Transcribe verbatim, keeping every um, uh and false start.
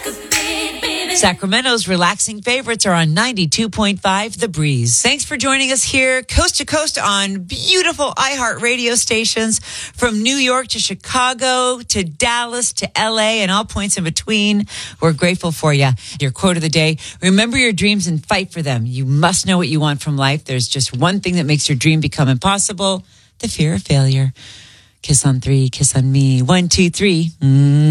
Sacramento's relaxing favorites are on ninety-two point five The Breeze. Thanks for joining us here, coast to coast on beautiful iHeart radio stations from New York to Chicago to Dallas to L A and all points in between. We're grateful for you. Your quote of the day: remember your dreams and fight for them. You must know what you want from life. There's just one thing that makes your dream become impossible: the fear of failure. Kiss on three, kiss on me. One, two, three. Mm.